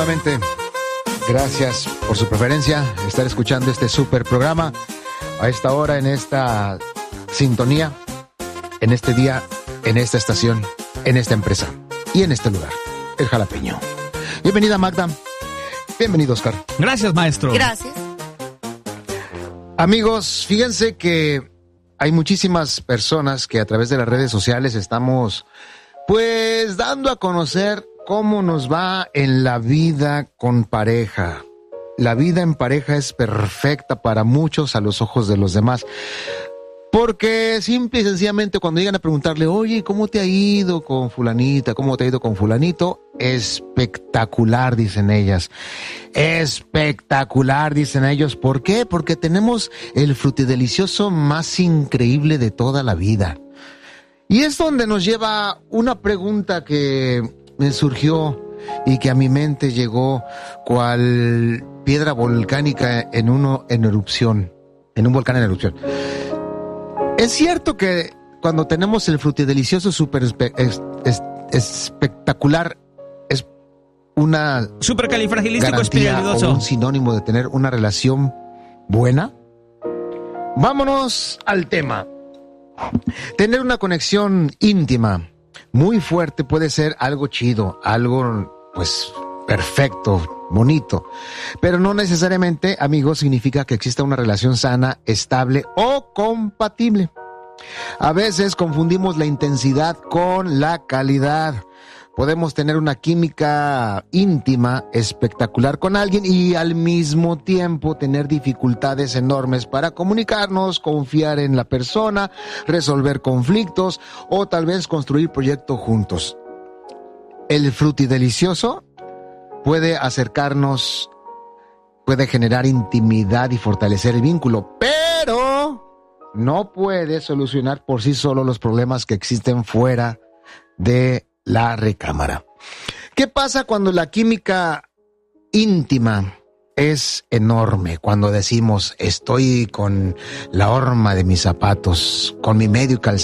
Nuevamente, gracias por su preferencia, estar escuchando este super programa a esta hora, en esta sintonía, en este día, en esta estación, en esta empresa y en este lugar, el Jalapeño. Bienvenida, Magda. Bienvenido, Oscar. Gracias, maestro. Gracias. Amigos, fíjense que hay muchísimas personas que a través de las redes sociales estamos, pues, dando a conocer cómo nos va en la vida con pareja. La vida en pareja es perfecta para muchos a los ojos de los demás. Porque simple y sencillamente cuando llegan a preguntarle, oye, ¿cómo te ha ido con fulanita? ¿Cómo te ha ido con fulanito? Espectacular, dicen ellas. Espectacular, dicen ellos. ¿Por qué? Porque tenemos el frutidelicioso más increíble de toda la vida. Y es donde nos lleva una pregunta que me surgió y que a mi mente llegó cual piedra volcánica en un volcán en erupción. Es cierto que cuando tenemos el frutidelicioso súper espectacular, es una supercalifragilístico garantía espialidoso, o un sinónimo de tener una relación buena. Vámonos al tema. Tener una conexión íntima muy fuerte puede ser algo chido, algo pues perfecto, bonito, pero no necesariamente, amigos, significa que exista una relación sana, estable o compatible. A veces confundimos la intensidad con la calidad. Podemos tener una química íntima espectacular con alguien y al mismo tiempo tener dificultades enormes para comunicarnos, confiar en la persona, resolver conflictos o tal vez construir proyectos juntos. El frutidelicioso puede acercarnos, puede generar intimidad y fortalecer el vínculo, pero no puede solucionar por sí solo los problemas que existen fuera de la recámara. ¿Qué pasa cuando la química íntima es enorme? Cuando decimos, estoy con la horma de mis zapatos, con mi medio calcetín